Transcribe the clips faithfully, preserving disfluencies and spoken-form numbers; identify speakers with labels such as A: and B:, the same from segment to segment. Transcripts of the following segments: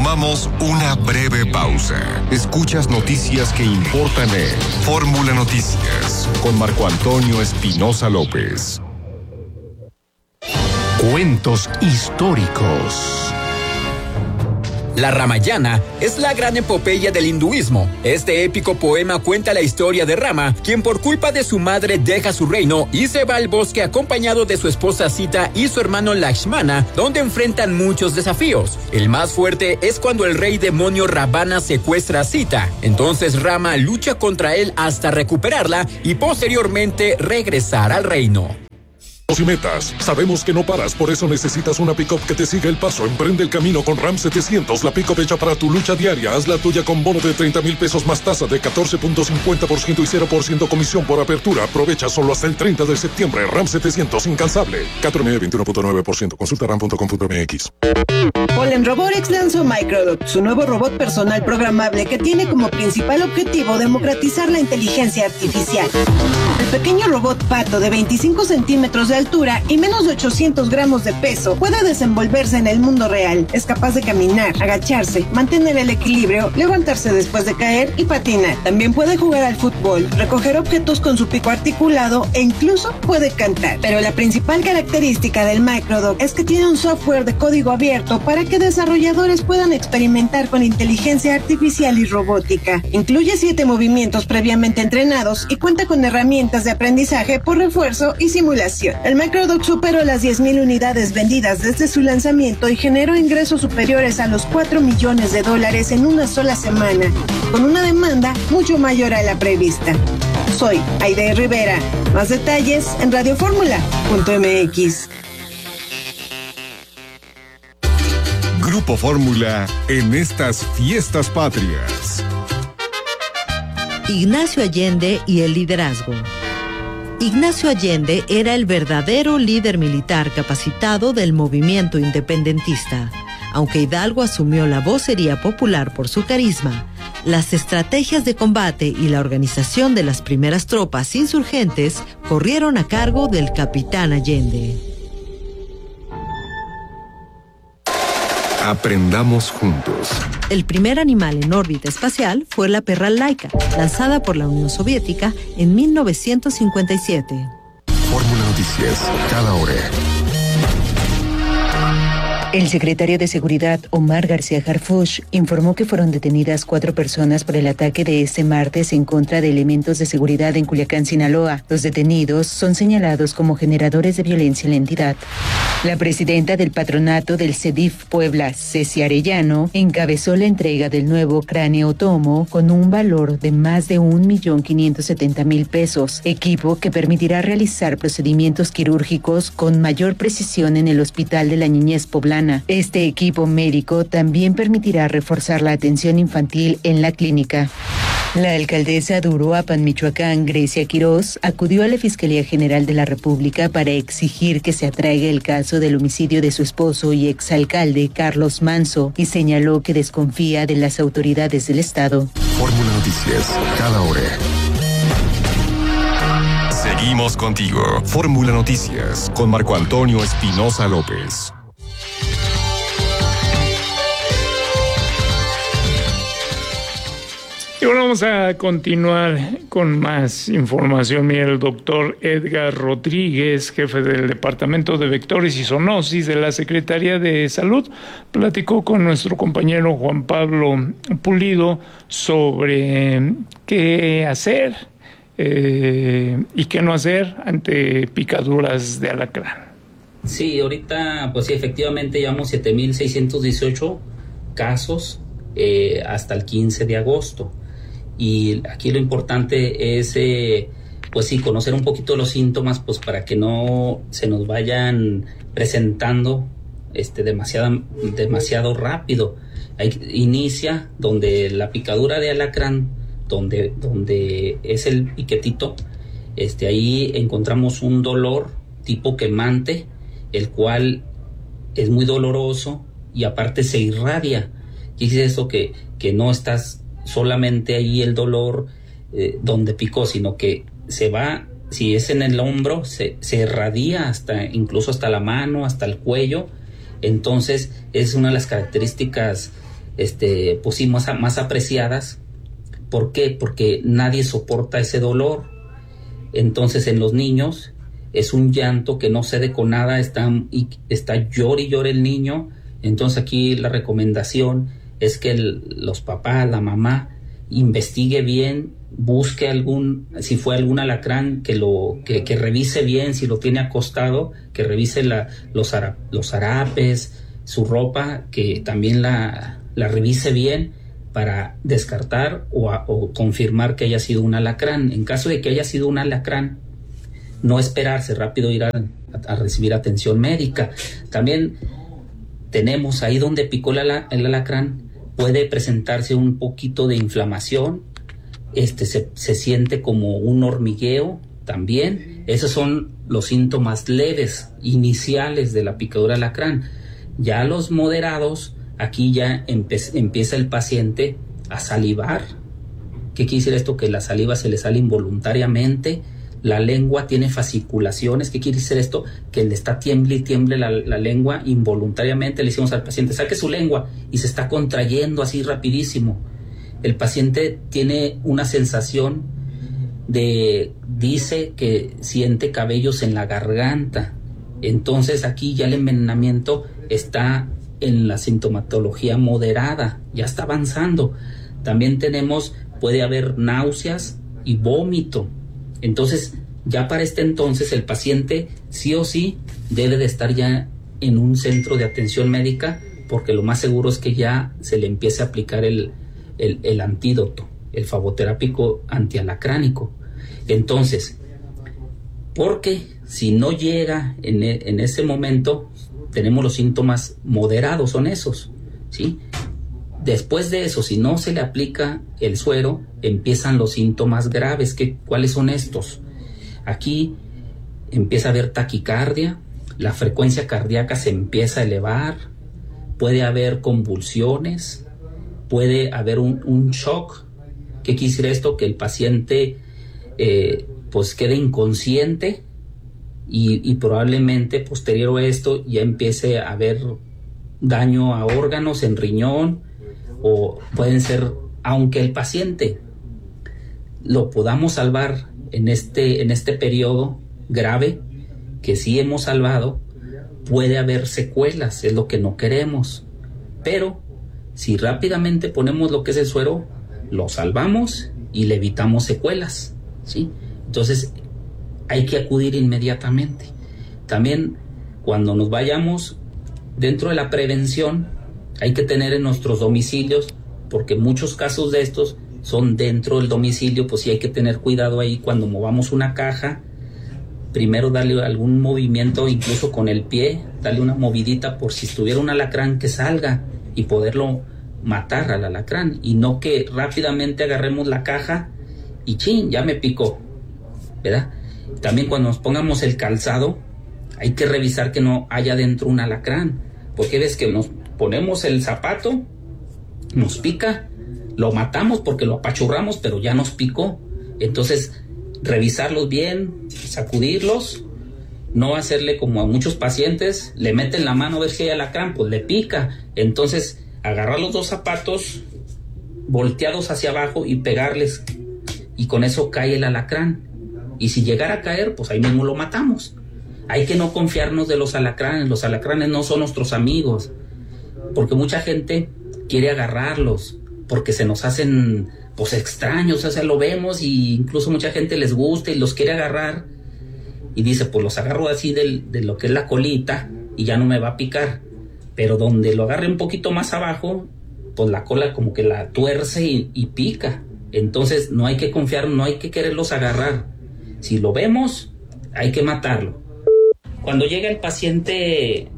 A: Tomamos una breve pausa. Escuchas noticias que importan en Fórmula Noticias con Marco Antonio Espinosa López. Cuentos históricos.
B: La Ramayana es la gran epopeya del hinduismo. Este épico poema cuenta la historia de Rama, quien por culpa de su madre deja su reino y se va al bosque acompañado de su esposa Sita y su hermano Lakshmana, donde enfrentan muchos desafíos. El más fuerte es cuando el rey demonio Ravana secuestra a Sita. Entonces Rama lucha contra él hasta recuperarla y posteriormente regresar al reino.
C: Y metas. Sabemos que no paras, por eso necesitas una pick-up que te siga el paso. Emprende el camino con Ram setecientos, la pick-up hecha para tu lucha diaria. Haz la tuya con bono de treinta mil pesos más tasa de catorce punto cincuenta por ciento y cero por ciento comisión por apertura. Aprovecha solo hasta el treinta de septiembre. Ram setecientos, incansable. cuatro M veintiuno punto nueve por ciento. Consulta ram punto com punto m x.
D: Polen Robotics lanzó Microdot, su nuevo robot personal programable que tiene como principal objetivo democratizar la inteligencia artificial. El pequeño robot pato de veinticinco centímetros de altura y menos de ochocientos gramos de peso puede desenvolverse en el mundo real. Es capaz de caminar, agacharse, mantener el equilibrio, levantarse después de caer y patinar. También puede jugar al fútbol, recoger objetos con su pico articulado e incluso puede cantar. Pero la principal característica del Microdot es que tiene un software de código abierto para que desarrolladores puedan experimentar con inteligencia artificial y robótica. Incluye siete movimientos previamente entrenados y cuenta con herramientas de aprendizaje por refuerzo y simulación. El Microdot superó las diez mil unidades vendidas desde su lanzamiento y generó ingresos superiores a los cuatro millones de dólares en una sola semana, con una demanda mucho mayor a la prevista. Soy Aide Rivera. Más detalles en radio fórmula punto m x.
A: Grupo Fórmula en estas fiestas patrias.
E: Ignacio Allende y el liderazgo. Ignacio Allende era el verdadero líder militar capacitado del movimiento independentista. Aunque Hidalgo asumió la vocería popular por su carisma, las estrategias de combate y la organización de las primeras tropas insurgentes corrieron a cargo del capitán Allende.
A: Aprendamos juntos.
E: El primer animal en órbita espacial fue la perra Laika, lanzada por la Unión Soviética en mil novecientos cincuenta y siete.
A: Fórmula Noticias, cada hora.
F: El secretario de Seguridad, Omar García Harfuch, informó que fueron detenidas cuatro personas por el ataque de este martes en contra de elementos de seguridad en Culiacán, Sinaloa. Los detenidos son señalados como generadores de violencia en la entidad. La presidenta del patronato del CEDIF Puebla, Ceci Arellano, encabezó la entrega del nuevo cráneo tomo con un valor de más de un millón quinientos setenta mil pesos, equipo que permitirá realizar procedimientos quirúrgicos con mayor precisión en el Hospital de la Niñez Poblana. Este equipo médico también permitirá reforzar la atención infantil en la clínica. La alcaldesa de Uruapan, Michoacán, Grecia Quirós, acudió a la Fiscalía General de la República para exigir que se atraiga el caso del homicidio de su esposo y exalcalde Carlos Manso y señaló que desconfía de las autoridades del Estado.
A: Fórmula Noticias, cada hora. Seguimos contigo. Fórmula Noticias con Marco Antonio Espinosa López.
G: Y bueno, vamos a continuar con más información. Mira, el doctor Edgar Rodríguez, jefe del Departamento de Vectores y Zoonosis de la Secretaría de Salud, platicó con nuestro compañero Juan Pablo Pulido sobre qué hacer eh, y qué no hacer ante picaduras de alacrán.
H: Sí, ahorita, pues sí, efectivamente llevamos siete mil seiscientos dieciocho casos eh, hasta el quince de agosto. Y aquí lo importante es, eh, pues sí, conocer un poquito los síntomas, pues para que no se nos vayan presentando este, demasiado, demasiado rápido. Ahí inicia donde la picadura de alacrán, donde, donde es el piquetito, este, ahí encontramos un dolor tipo quemante, el cual es muy doloroso y aparte se irradia. ¿Qué es eso? Que, que no estás solamente ahí el dolor eh, donde picó, sino que se va, si es en el hombro, se, se irradia hasta, incluso hasta la mano, hasta el cuello. Entonces es una de las características este, pues sí, más, más apreciadas. ¿Por qué? Porque nadie soporta ese dolor. Entonces en los niños es un llanto que no cede con nada, está, y está llore y llore el niño. Entonces aquí la recomendación es que el, los papás, la mamá, investigue bien, busque algún, si fue algún alacrán, que lo que, que revise bien, si lo tiene acostado, que revise la, los, ara, los harapes, su ropa, que también la, la revise bien para descartar o, a, o confirmar que haya sido un alacrán. En caso de que haya sido un alacrán, no esperarse, rápido ir a, a, a recibir atención médica. También tenemos ahí donde picó la, el alacrán, puede presentarse un poquito de inflamación, este se, se siente como un hormigueo también. Esos son los síntomas leves, iniciales de la picadura de alacrán. Ya los moderados, aquí ya empe- empieza el paciente a salivar. ¿Qué quiere decir esto? Que la saliva se le sale involuntariamente, la lengua tiene fasciculaciones. ¿Qué quiere decir esto? Que le está tiemble y tiemble la, la lengua involuntariamente. Le decimos al paciente, saque su lengua, y se está contrayendo así rapidísimo. El paciente tiene una sensación de, dice que siente cabellos en la garganta. Entonces aquí ya el envenenamiento está en la sintomatología moderada, ya está avanzando. También tenemos, puede haber náuseas y vómito. Entonces, ya para este entonces el paciente sí o sí debe de estar ya en un centro de atención médica, porque lo más seguro es que ya se le empiece a aplicar el, el, el antídoto, el fagoterápico antialacránico. Entonces, porque si no llega en, en ese momento, tenemos los síntomas moderados, son esos, ¿sí? Después de eso, si no se le aplica el suero, empiezan los síntomas graves. ¿Qué, ¿Cuáles son estos? Aquí empieza a haber taquicardia, la frecuencia cardíaca se empieza a elevar, puede haber convulsiones, puede haber un, un shock. ¿Qué quiere decir esto? Que el paciente eh, pues quede inconsciente y, y probablemente posterior a esto ya empiece a haber daño a órganos en riñón, o pueden ser, aunque el paciente lo podamos salvar en este, en este periodo grave, que sí hemos salvado, puede haber secuelas, es lo que no queremos. Pero si rápidamente ponemos lo que es el suero, lo salvamos y le evitamos secuelas, ¿sí? Entonces hay que acudir inmediatamente. También cuando nos vayamos, dentro de la prevención, hay que tener en nuestros domicilios, porque muchos casos de estos son dentro del domicilio, pues sí hay que tener cuidado ahí cuando movamos una caja. Primero darle algún movimiento, incluso con el pie, darle una movidita por si estuviera un alacrán que salga y poderlo matar al alacrán, y no que rápidamente agarremos la caja y chin, ya me picó, ¿verdad? También cuando nos pongamos el calzado, hay que revisar que no haya dentro un alacrán, porque ves que nos ponemos el zapato, nos pica, lo matamos porque lo apachurramos, pero ya nos picó. Entonces, revisarlos bien, sacudirlos, no hacerle como a muchos pacientes, le meten la mano a ver si hay alacrán, pues le pica. Entonces, agarrar los dos zapatos volteados hacia abajo y pegarles, y con eso cae el alacrán. Y si llegara a caer, pues ahí mismo lo matamos. Hay que no confiarnos de los alacranes, los alacranes no son nuestros amigos, porque mucha gente quiere agarrarlos, porque se nos hacen pues extraños, o sea, lo vemos y incluso mucha gente les gusta y los quiere agarrar y dice, pues los agarro así del, de lo que es la colita y ya no me va a picar, pero donde lo agarre un poquito más abajo, pues la cola como que la tuerce y, y pica. Entonces no hay que confiar, no hay que quererlos agarrar. Si lo vemos, hay que matarlo. Cuando llega el paciente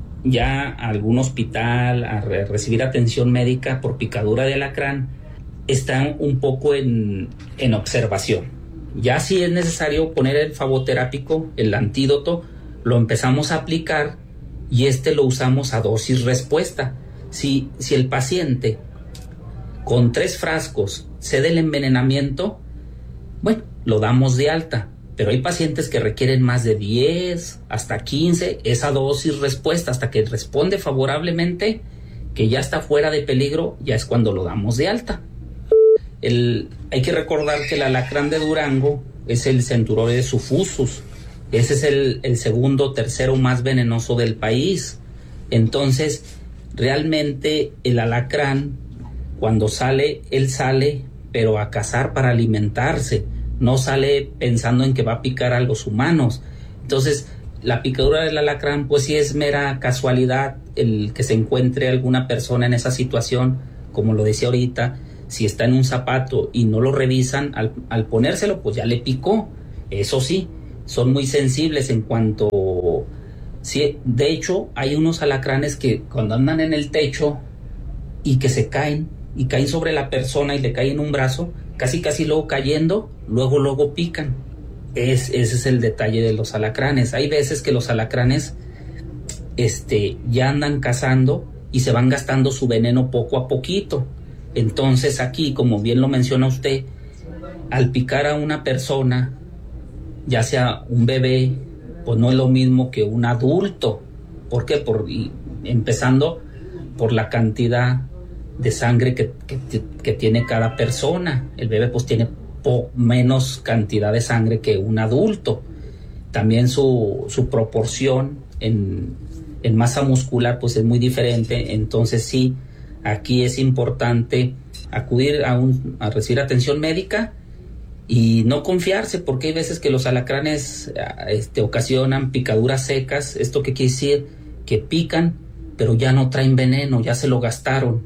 H: ya a algún hospital a re- recibir atención médica por picadura de alacrán, está un poco en, en observación. Ya si es necesario poner el fagoterápico, el antídoto, lo empezamos a aplicar y este lo usamos a dosis respuesta. Si, si el paciente con tres frascos cede el envenenamiento, bueno, lo damos de alta. Pero hay pacientes que requieren más de diez, hasta quince, esa dosis respuesta, hasta que responde favorablemente, que ya está fuera de peligro, ya es cuando lo damos de alta. El, hay que recordar que el alacrán de Durango es el Centuroides suffusus. Ese es el, el segundo, tercero más venenoso del país. Entonces, realmente el alacrán, cuando sale, él sale, pero a cazar para alimentarse. No sale pensando en que va a picar a los humanos. Entonces, la picadura del alacrán, pues sí es mera casualidad el que se encuentre alguna persona en esa situación, como lo decía ahorita. Si está en un zapato y no lo revisan, al, al ponérselo, pues ya le picó. Eso sí, son muy sensibles en cuanto... Sí, de hecho, hay unos alacranes que cuando andan en el techo y que se caen, y caen sobre la persona y le caen un brazo, casi casi luego cayendo, luego luego pican. Es, ese es el detalle de los alacranes. Hay veces que los alacranes este, ya andan cazando y se van gastando su veneno poco a poquito. Entonces aquí, como bien lo menciona usted, al picar a una persona, ya sea un bebé, pues no es lo mismo que un adulto. ¿Por qué? Por, y, empezando por la cantidad de sangre que, que, que tiene cada persona. El bebé pues tiene po, menos cantidad de sangre que un adulto. También su, su proporción en, en masa muscular pues es muy diferente. Entonces sí, aquí es importante acudir a, un, a recibir atención médica y no confiarse, porque hay veces que los alacranes este, ocasionan picaduras secas. ¿Esto qué quiere decir? Que pican, pero ya no traen veneno, ya se lo gastaron.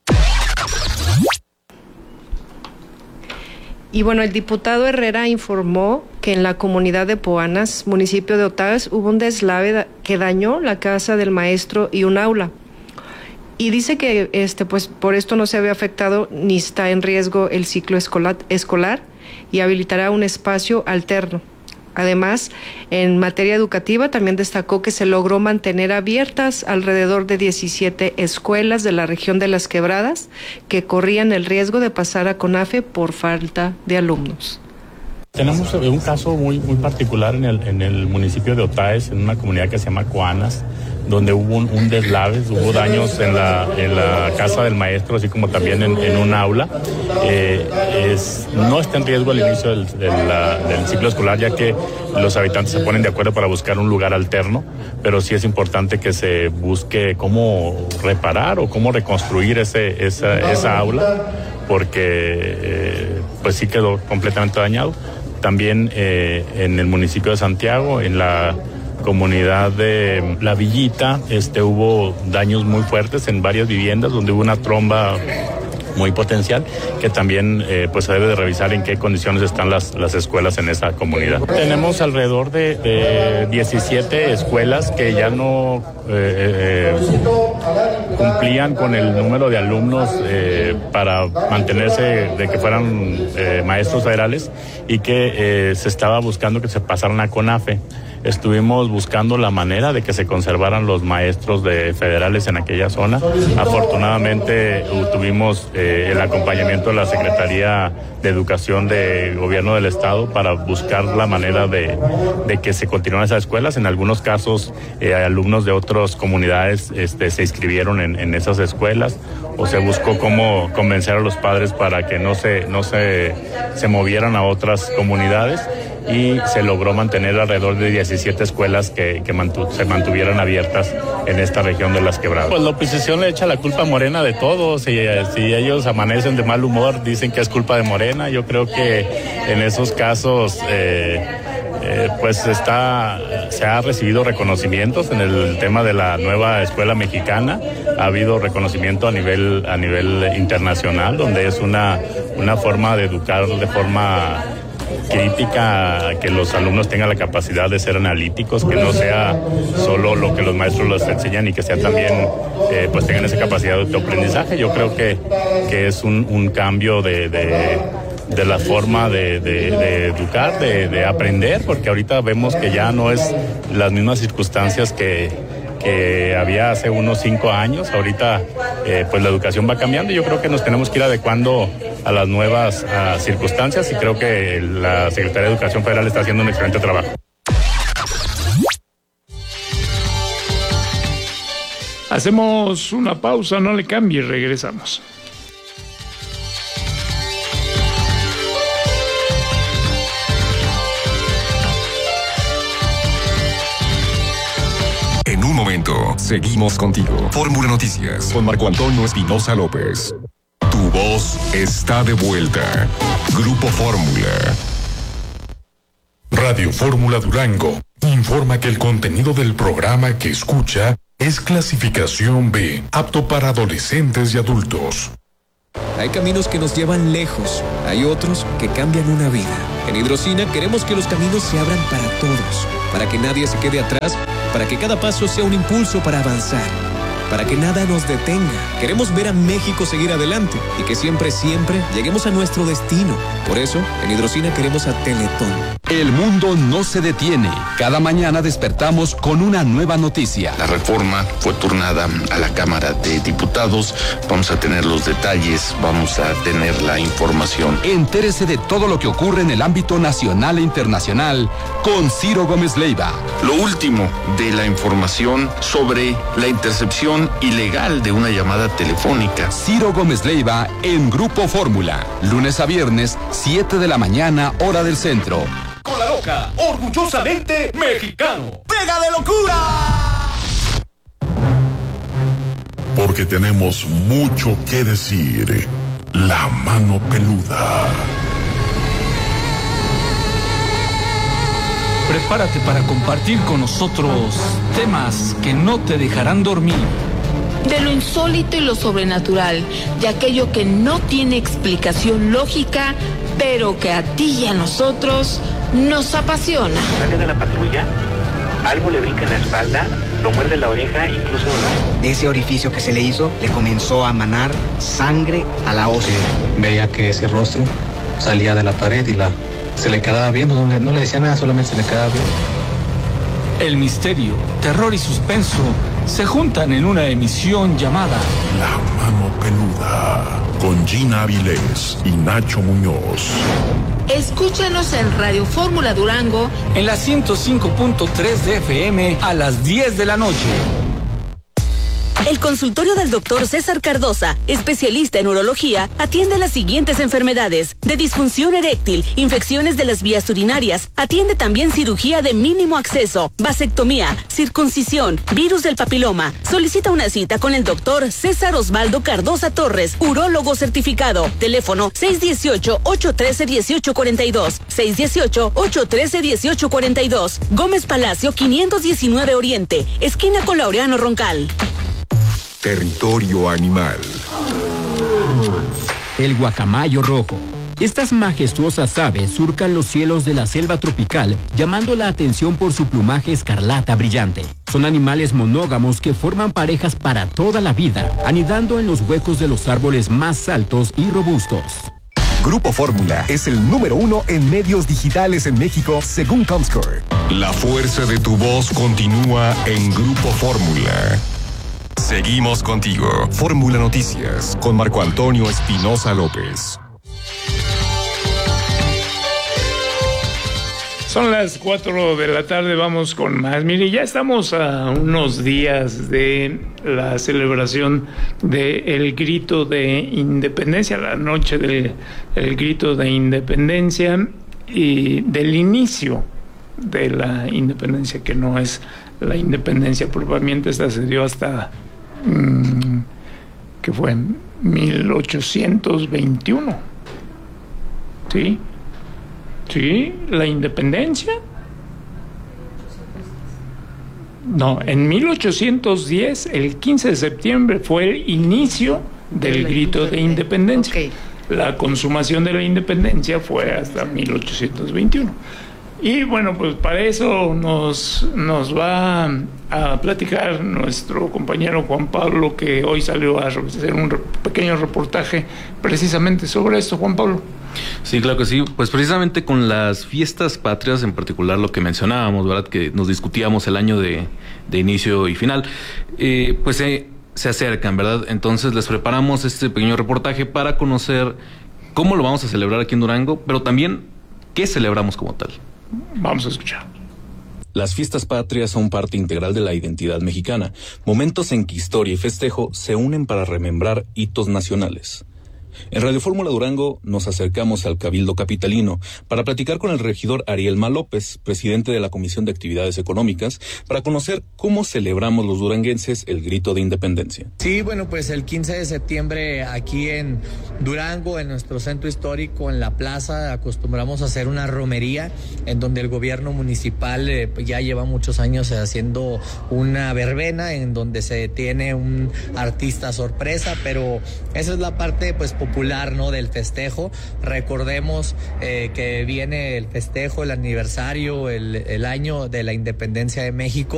I: Y bueno, el diputado Herrera informó que en la comunidad de Poanas, municipio de Otaes, hubo un deslave que dañó la casa del maestro y un aula. Y dice que este, pues, por esto no se había afectado ni está en riesgo el ciclo escolar, escolar y habilitará un espacio alterno. Además, en materia educativa también destacó que se logró mantener abiertas alrededor de diecisiete escuelas de la región de Las Quebradas que corrían el riesgo de pasar a CONAFE por falta de alumnos.
J: Tenemos un caso muy, muy particular en el, en el municipio de Otaes, en una comunidad que se llama Coanas, donde hubo un, un deslave, hubo daños en la, en la casa del maestro, así como también en, en un aula. Eh, es, no está en riesgo el inicio del, del, la, del ciclo escolar, ya que los habitantes se ponen de acuerdo para buscar un lugar alterno, pero sí es importante que se busque cómo reparar o cómo reconstruir ese, esa, esa aula, porque eh, pues sí quedó completamente dañado. También eh, en el municipio de Santiago, en la comunidad de La Villita, este, hubo daños muy fuertes en varias viviendas donde hubo una tromba muy potencial, que también eh, pues se debe de revisar en qué condiciones están las, las escuelas en esa comunidad. Tenemos alrededor de, de diecisiete escuelas que ya no eh, eh, cumplían con el número de alumnos eh, para mantenerse de que fueran eh, maestros federales, y que eh, se estaba buscando que se pasaran a CONAFE. Estuvimos buscando la manera de que se conservaran los maestros de federales en aquella zona. Afortunadamente tuvimos eh, el acompañamiento de la Secretaría de Educación de Gobierno del Estado para buscar la manera de, de que se continuaran esas escuelas. En algunos casos, eh, alumnos de otras comunidades este, se inscribieron en, en esas escuelas, o se buscó cómo convencer a los padres para que no se, no se, se movieran a otras comunidades, y se logró mantener alrededor de diecisiete escuelas que, que mantu, se mantuvieran abiertas en esta región de Las Quebradas. Pues la oposición le echa la culpa a Morena de todo. Si, si ellos amanecen de mal humor, dicen que es culpa de Morena. Yo creo que en esos casos eh, eh, pues está, se ha recibido reconocimientos en el tema de la nueva escuela mexicana. Ha habido reconocimiento a nivel, a nivel internacional, donde es una, una forma de educar de forma crítica, que los alumnos tengan la capacidad de ser analíticos, que no sea solo lo que los maestros les enseñan, y que sea también, eh, pues tengan esa capacidad de autoaprendizaje. Yo creo que, que es un, un cambio de, de, de la forma de, de, de educar, de, de aprender, porque ahorita vemos que ya no es las mismas circunstancias que que había hace unos cinco años. Ahorita eh, pues la educación va cambiando, y yo creo que nos tenemos que ir adecuando a las nuevas a circunstancias, y creo que la Secretaría de Educación Federal está haciendo un excelente trabajo.
G: Hacemos una pausa, no le cambie, regresamos.
A: En un momento, seguimos contigo. Fórmula Noticias con Marco Antonio Espinosa López. Tu voz está de vuelta. Grupo Fórmula.
C: Radio Fórmula Durango informa que el contenido del programa que escucha es clasificación B, apto para adolescentes y adultos.
K: Hay caminos que nos llevan lejos, hay otros que cambian una vida. En Hidrocina queremos que los caminos se abran para todos, para que nadie se quede atrás, para que cada paso sea un impulso para avanzar, para que nada nos detenga. Queremos ver a México seguir adelante y que siempre, siempre lleguemos a nuestro destino. Por eso, en Hidrocina queremos a Teletón.
L: El mundo no se detiene. Cada mañana despertamos con una nueva noticia.
M: La reforma fue turnada a la Cámara de Diputados. Vamos a tener los detalles, vamos a tener la información.
L: Entérese de todo lo que ocurre en el ámbito nacional e internacional con Ciro Gómez Leiva.
M: Lo último de la información sobre la intercepción ilegal de una llamada telefónica.
L: Ciro Gómez Leiva en Grupo Fórmula. Lunes a viernes, siete de la mañana, hora del centro.
N: Con la loca, orgullosamente mexicano. ¡Pega de locura!
C: Porque tenemos mucho que decir. La mano peluda.
O: Prepárate para compartir con nosotros temas que no te dejarán dormir.
P: De lo insólito y lo sobrenatural, de aquello que no tiene explicación lógica, pero que a ti y a nosotros nos apasiona.
Q: Sale de la patrulla, algo le brinca en la espalda, lo muerde la oreja, incluso
R: de ese orificio que se le hizo, le comenzó a manar sangre a la hoz.
S: Veía que ese rostro salía de la pared y la se le quedaba viendo, no le, no le decía nada, solamente se le quedaba viendo.
O: El misterio, terror y suspenso se juntan en una emisión llamada
C: La Mano Peluda, con Gina Avilés y Nacho Muñoz.
P: Escúchanos en Radio Fórmula Durango
O: en la ciento cinco punto tres de F M a las diez de la noche.
T: El consultorio del doctor César Cardosa, especialista en urología, atiende las siguientes enfermedades: de disfunción eréctil, infecciones de las vías urinarias, atiende también cirugía de mínimo acceso, vasectomía, circuncisión, virus del papiloma. Solicita una cita con el doctor César Osvaldo Cardosa Torres, urólogo certificado. Teléfono seis uno ocho, ocho uno tres, uno ocho cuatro dos, seis uno ocho, ocho uno tres, uno ocho cuatro dos. Gómez Palacio quinientos diecinueve Oriente, esquina con Laureano Roncal.
A: Territorio animal.
B: El guacamayo rojo. Estas majestuosas aves surcan los cielos de la selva tropical, llamando la atención por su plumaje escarlata brillante. Son animales monógamos que forman parejas para toda la vida, anidando en los huecos de los árboles más altos y robustos.
A: Grupo Fórmula es el número uno en medios digitales en México, según Comscore. La fuerza de tu voz continúa en Grupo Fórmula. Seguimos contigo. Fórmula Noticias con Marco Antonio Espinosa López.
G: Son las cuatro de la tarde, vamos con más. Mire, ya estamos a unos días de la celebración del grito de independencia, la noche del el grito de independencia y del inicio de la independencia, que no es la independencia propiamente, esta se dio hasta mmm, que fue en mil ochocientos veintiuno. ¿Sí? ¿Sí? ¿La independencia? No, en mil ochocientos diez, el quince de septiembre, fue el inicio del grito de independencia. Okay. La consumación de la independencia fue hasta mil ochocientos veintiuno. Y bueno, pues para eso nos, nos va a platicar nuestro compañero Juan Pablo, que hoy salió a hacer un pequeño reportaje precisamente sobre esto. Juan Pablo.
U: Sí, claro que sí. Pues precisamente con las fiestas patrias, en particular lo que mencionábamos, ¿verdad? Que nos discutíamos el año de, de inicio y final, eh, pues eh, se acercan, ¿verdad? Entonces les preparamos este pequeño reportaje para conocer cómo lo vamos a celebrar aquí en Durango, pero también qué celebramos como tal.
G: Vamos a escuchar.
D: Las fiestas patrias son parte integral de la identidad mexicana, momentos en que historia y festejo se unen para remembrar hitos nacionales. En Radio Fórmula Durango nos acercamos al Cabildo Capitalino para platicar con el regidor Arielma López, presidente de la Comisión de Actividades Económicas, para conocer cómo celebramos los duranguenses el grito de independencia.
V: Sí, bueno, pues el quince de septiembre aquí en Durango, en nuestro centro histórico, en la plaza, acostumbramos a hacer una romería en donde el gobierno municipal eh, ya lleva muchos años haciendo una verbena en donde se tiene un artista sorpresa, pero esa es la parte pues popular, ¿no?, del festejo. Recordemos eh, que viene el festejo, el aniversario, el, el año de la independencia de México.